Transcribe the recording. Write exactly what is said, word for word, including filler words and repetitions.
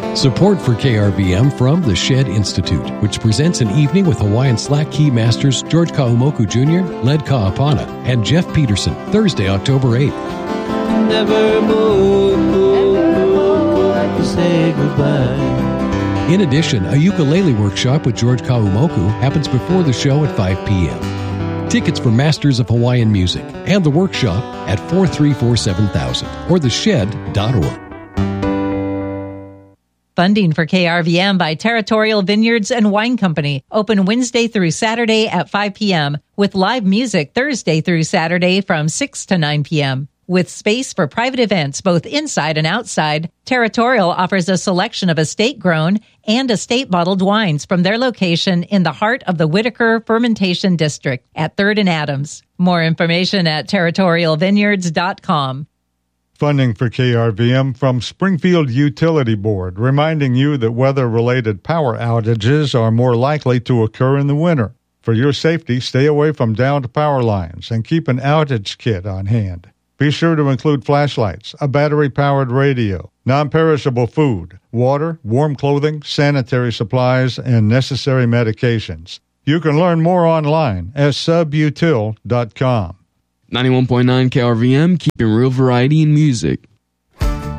Support for K R V M from the Shed Institute, which presents an evening with Hawaiian Slack Key Masters George Kaumoku Junior, Led Ka'apana, and Jeff Peterson, Thursday, October eighth. Never more to say goodbye. In addition, a ukulele workshop with George Kaumoku happens before the show at five p.m. Tickets for Masters of Hawaiian Music and the workshop at four three four seven thousand or the shed dot org. Funding for K R V M by Territorial Vineyards and Wine Company. Open Wednesday through Saturday at five p.m. with live music Thursday through Saturday from six to nine p.m. With space for private events both inside and outside, Territorial offers a selection of estate-grown and estate-bottled wines from their location in the heart of the Whitaker Fermentation District at third and Adams. More information at territorial vineyards dot com. Funding for K R V M from Springfield Utility Board, reminding you that weather-related power outages are more likely to occur in the winter. For your safety, stay away from downed power lines and keep an outage kit on hand. Be sure to include flashlights, a battery-powered radio, non-perishable food, water, warm clothing, sanitary supplies, and necessary medications. You can learn more online at subutil dot com. ninety-one point nine K R V M, keeping real variety in music.